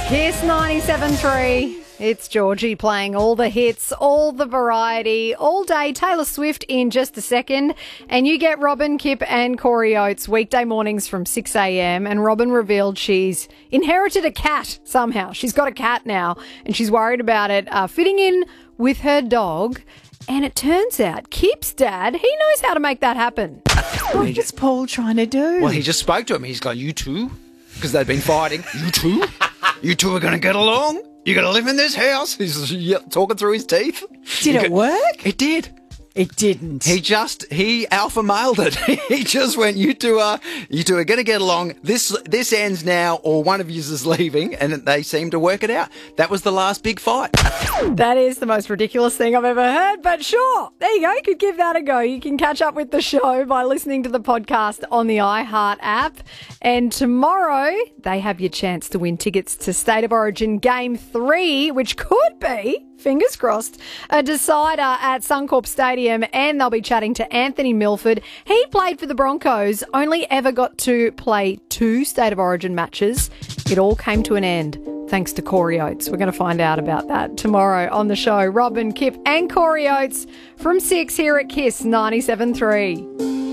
Kiss 97.3. It's Georgie playing all the hits, all the variety, all day. Taylor Swift in just a second. And you get Robin, Kip and Corey Oates weekday mornings from 6 a.m. And Robin revealed she's inherited a cat somehow. She's got a cat now and she's worried about it fitting in with her dog. And it turns out Kip's dad, he knows how to make that happen. What is Paul trying to do? Well, he just spoke to him. He's gone, you two? Because they've been fighting. You two? You two are going to get along? You're going to live in this house? He's talking through his teeth. Did it work? It did. It didn't. He alpha mailed it. He just went, you two are going to get along. This ends now, or one of you is leaving, and they seem to work it out. That was the last big fight. That is the most ridiculous thing I've ever heard, but sure, there you go. You could give that a go. You can catch up with the show by listening to the podcast on the iHeart app. And tomorrow, they have your chance to win tickets to State of Origin Game 3, which could be, fingers crossed, a decider at Suncorp Stadium, and they'll be chatting to Anthony Milford. He played for the Broncos, only ever got to play 2 State of Origin matches. It all came to an end thanks to Corey Oates. We're going to find out about that tomorrow on the show. Robin, Kip and Corey Oates from 6 here at Kiss 97.3.